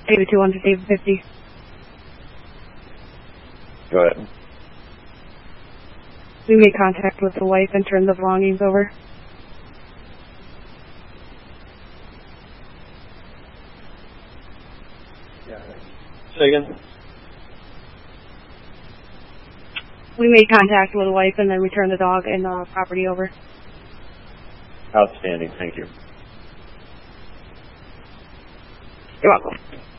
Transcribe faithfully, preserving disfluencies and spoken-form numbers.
David two one David fifty. Go ahead. We made contact with the wife and turned the belongings over. Say again? We made contact with the wife and then we turned the dog and the property over. Outstanding. Thank you. You're welcome.